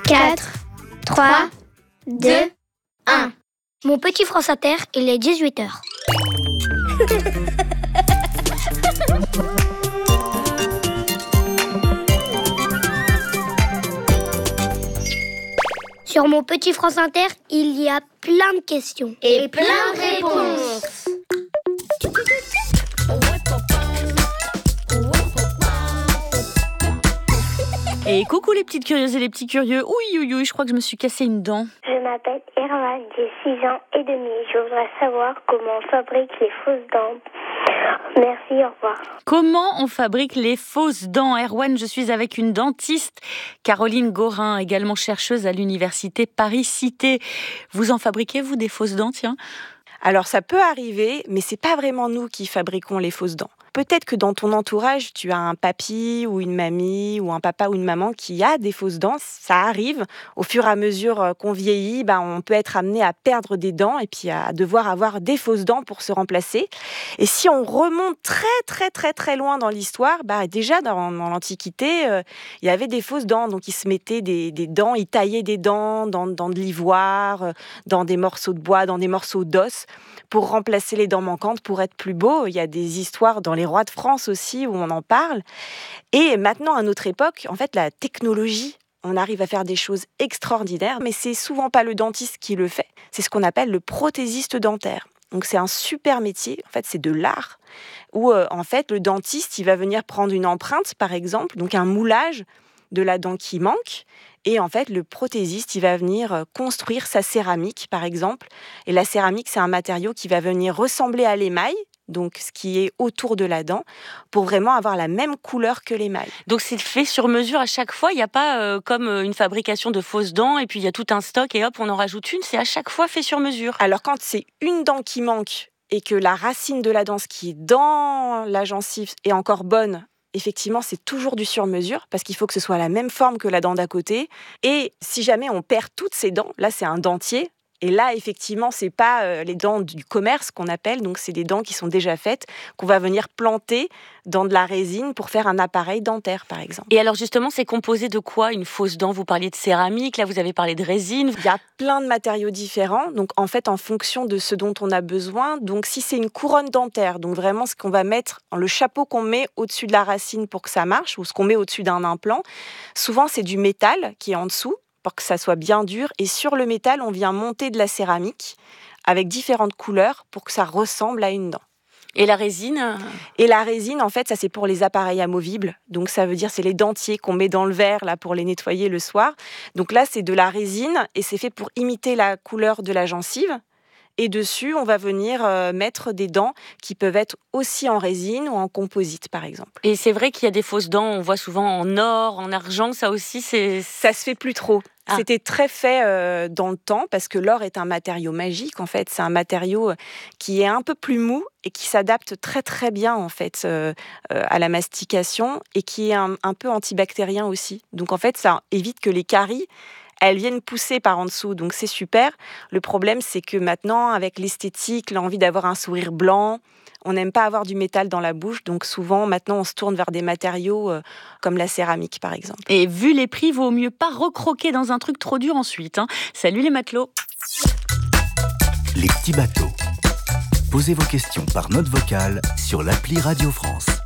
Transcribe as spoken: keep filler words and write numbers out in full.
quatre, trois, deux, un. Mon petit France Inter, il est dix-huit heures. Sur mon petit France Inter, il y a plein de questions. Et plein de réponses. Et coucou les petites curieuses et les petits curieux. Oui, oui, oui, je crois que je me suis cassé une dent. Je m'appelle Erwan, j'ai six ans et demi. Je voudrais savoir comment on fabrique les fausses dents. Merci, au revoir. Comment on fabrique les fausses dents? Erwan, je suis avec une dentiste, Caroline Gorin, également chercheuse à l'université Paris-Cité. Vous en fabriquez, vous, des fausses dents, tiens? Alors ça peut arriver, mais c'est pas vraiment nous qui fabriquons les fausses dents. Peut-être que dans ton entourage, tu as un papy ou une mamie ou un papa ou une maman qui a des fausses dents. Ça arrive. Au fur et à mesure qu'on vieillit, bah, on peut être amené à perdre des dents et puis à devoir avoir des fausses dents pour se remplacer. Et si on remonte très très très très loin dans l'histoire, bah, déjà dans, dans l'Antiquité, euh, il y avait des fausses dents. Donc ils se mettaient des, des dents, ils taillaient des dents dans, dans de l'ivoire, euh, dans des morceaux de bois, dans des morceaux d'os pour remplacer les dents manquantes, pour être plus beau. Il y a des histoires dans les rois de France aussi où on en parle. Et maintenant, à notre époque, en fait, la technologie, on arrive à faire des choses extraordinaires, mais c'est souvent pas le dentiste qui le fait. C'est ce qu'on appelle le prothésiste dentaire. Donc c'est un super métier, en fait c'est de l'art, où euh, en fait le dentiste il va venir prendre une empreinte par exemple, donc un moulage de la dent qui manque, et en fait le prothésiste il va venir construire sa céramique par exemple, et la céramique c'est un matériau qui va venir ressembler à l'émail, donc ce qui est autour de la dent, pour vraiment avoir la même couleur que l'émail. Donc c'est fait sur mesure à chaque fois, il n'y a pas euh, comme une fabrication de fausses dents et puis il y a tout un stock et hop on en rajoute une, c'est à chaque fois fait sur mesure. Alors quand c'est une dent qui manque et que la racine de la dent, ce qui est dans la gencive, est encore bonne, effectivement, c'est toujours du sur-mesure parce qu'il faut que ce soit la même forme que la dent d'à côté. Et si jamais on perd toutes ces dents, là c'est un dentier. Et là, effectivement, c'est pas euh, les dents du commerce qu'on appelle, donc c'est des dents qui sont déjà faites, qu'on va venir planter dans de la résine pour faire un appareil dentaire, par exemple. Et alors justement, c'est composé de quoi une fausse dent? Vous parliez de céramique, là vous avez parlé de résine. Il y a plein de matériaux différents, donc en fait, en fonction de ce dont on a besoin. Donc si c'est une couronne dentaire, donc vraiment ce qu'on va mettre, le chapeau qu'on met au-dessus de la racine pour que ça marche, ou ce qu'on met au-dessus d'un implant, souvent c'est du métal qui est en dessous, pour que ça soit bien dur. Et sur le métal, on vient monter de la céramique avec différentes couleurs pour que ça ressemble à une dent. Et la résine? Et la résine, en fait, ça c'est pour les appareils amovibles. Donc ça veut dire c'est les dentiers qu'on met dans le verre là pour les nettoyer le soir. Donc là, c'est de la résine et c'est fait pour imiter la couleur de la gencive. Et dessus, on va venir euh, mettre des dents qui peuvent être aussi en résine ou en composite, par exemple. Et c'est vrai qu'il y a des fausses dents, on voit souvent en or, en argent, ça aussi, c'est... Ça se fait plus trop. Ah. C'était très fait euh, dans le temps parce que l'or est un matériau magique, en fait. C'est un matériau qui est un peu plus mou et qui s'adapte très, très bien, en fait, euh, euh, à la mastication et qui est un, un peu antibactérien aussi. Donc, en fait, ça évite que les caries elles viennent pousser par en dessous, donc c'est super. Le problème, c'est que maintenant, avec l'esthétique, l'envie d'avoir un sourire blanc, on n'aime pas avoir du métal dans la bouche, donc souvent, maintenant, on se tourne vers des matériaux euh, comme la céramique, par exemple. Et vu les prix, vaut mieux pas recroquer dans un truc trop dur ensuite. Hein. Salut les matelots. Les petits bateaux. Posez vos questions par note vocale sur l'appli Radio France.